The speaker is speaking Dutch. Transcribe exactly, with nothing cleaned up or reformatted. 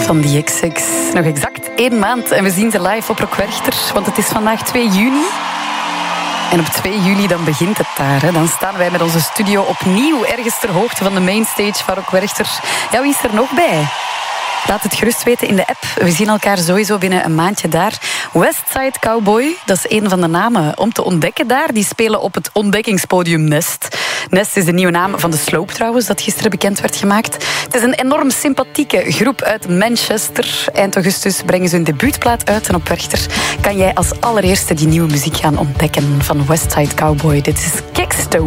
van The X X. Nog exact één maand en we zien ze live op Rock Werchter, want het is vandaag twee juni. En op twee juli dan begint het daar. Hè. Dan staan wij met onze studio opnieuw ergens ter hoogte van de mainstage van Rock Werchter. Ja, wie is er nog bij? Laat het gerust weten in de app. We zien elkaar sowieso binnen een maandje daar. Westside Cowboy, dat is een van de namen om te ontdekken daar. Die spelen op het ontdekkingspodium Nest. Nest is de nieuwe naam van de Sloop trouwens, dat gisteren bekend werd gemaakt. Het is een enorm sympathieke groep uit Manchester. Eind augustus brengen ze hun debuutplaat uit. En op Werchter kan jij als allereerste die nieuwe muziek gaan ontdekken van Westside Cowboy. Dit is Kickstone.